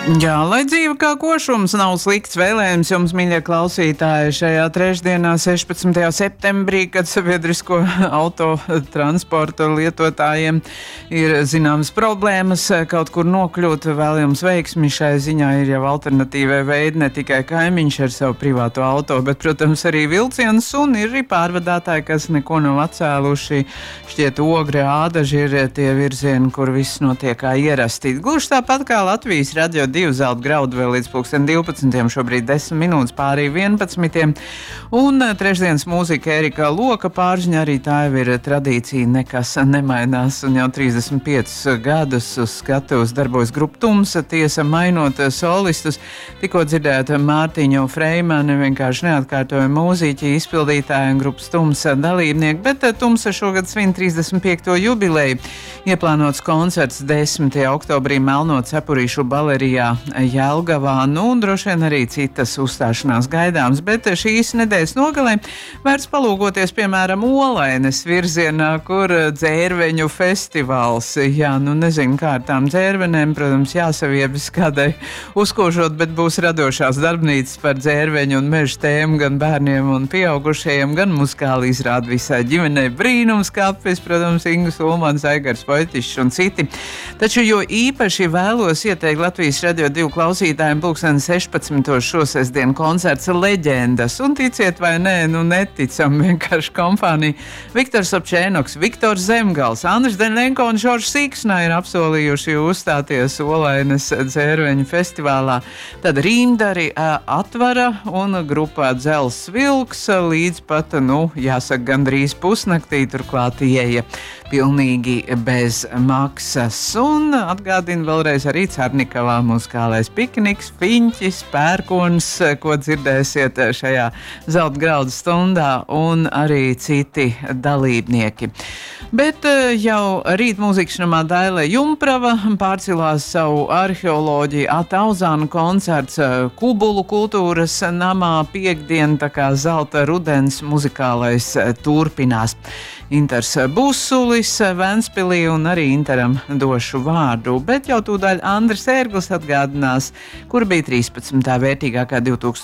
Jā, lai dzīve kā košums nav slikts vēlējums jums, mīļie klausītāji, šajā trešdienā, 16. septembrī, kad sabiedrisko autotransporta lietotājiem ir zināmas problēmas kaut kur nokļūt, vēl jums veiksmi. Šai ziņā ir jau alternatīvai veidi, ne tikai kaimiņš ar savu privāto auto, bet, protams, arī vilciens, un ir arī pārvadātāji, kas neko nav atcēluši. Šķiet, Ogre, Ādaži ir tie virzieni, kur viss notiek kā ierasti. Gluži tāpat kā Latvijas Radio 2 zelta graudu vēl līdz 12. šobrīd 10 minūtes pārī 11. Un trešdienas mūzika Erika Loka pārziņa, arī tā jau ir tradīcija, nekas nemainās, un jau 35 gadus uz skatuves darbojas grupa Tumsa, tiesa mainot solistus. Tikko dzirdēt Mārtiņu Freimani, vienkārši neatkārtoja mūziķi, izpildītāji un grupas Tumsa dalībnieki, bet Tumsa šogad svin 35. jubileju. Ieplānots koncerts 10. oktobrī Melno cepurīšu balerijā Jelgavā, un droši vien arī citas uzstāšanās gaidāms, bet šīs nedēļas nogalē vērts palūkoties, piemēram, Olaines virzienā, kur dzērveņu festivāls. Jā, nezinu, kā ar tām dzērvenēm, protams, jāsaviebas kādai uzkošot, bet būs radošās darbnīcas par dzērveņu un meža tēmu gan bērniem un pieaugušajiem, gan muzikāli izrāda visai ģimenei. Brīnums kapes, protams, Ingus Ulmans, Aigars Poitišs un citi. Taču, jo īpaši vēlos ieteikt Latvijas Radio 2 klausītājiem 16. šosestdien koncerts Leģendas, un ticiet vai nē, neticam, vienkārši kompānija Viktors Opčēnoks, Viktors Zemgals, Andris Deņlenko un Žoržs Siksna ir apsolījuši uzstāties Olaines dzērveņu festivālā. Tad Rīndari atvara un grupā Dzels Vilks līdz pat, jāsaka, gandrīz pusnaktī, turklāt ieeja pilnīgi bez maksas. Un atgādina vēlreiz arī Carnikavā muzikālais pikniks, Fiņķis, Pērkons, ko dzirdēsiet šajā zelta graudu stundā, un arī citi dalībnieki. Bet jau rīt mūzikas namā Daile Jumprava pārcilās savu arheoloģiju Atauzānu koncerts Kubulu kultūras namā piekdien, tā kā zelta rudens muzikālais turpinās. Inters Busulis Ventspilī, un arī Interam došu vārdu, bet jau tūdaļ Andris Ērglis atgādinās, kur bija 13. vērtīgākā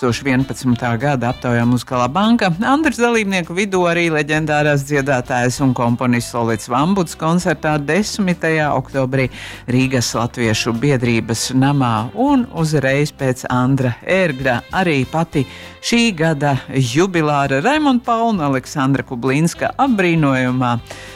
2011. gada aptaujā Muzikālā banka. Andris dalībnieku vidū arī leģendārās dziedātājas un komponists Olits Vambuds koncertā 10. oktobrī Rīgas Latviešu biedrības namā, un uzreiz pēc Andra Ērgļa arī pati šī gada jubilāra Raimonda Paula un Aleksandra Kublinska apbrīnojumā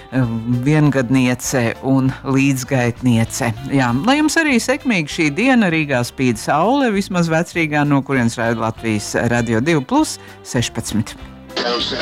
viengadniece un līdzgaitniece. Jā, lai jums arī sekmīgi šī diena, Rīgā spīd saule, vismaz Vecrīgā, no kurienes raida Latvijas Radio 2 plus 16.